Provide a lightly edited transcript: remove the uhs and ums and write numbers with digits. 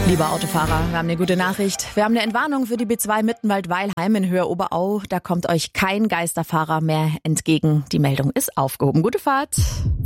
Lieber Autofahrer, wir haben eine gute Nachricht. Wir haben eine Entwarnung für die B2 Mittenwald-Weilheim in Höhe Oberau. Da kommt euch kein Geisterfahrer mehr entgegen. Die Meldung ist aufgehoben. Gute Fahrt.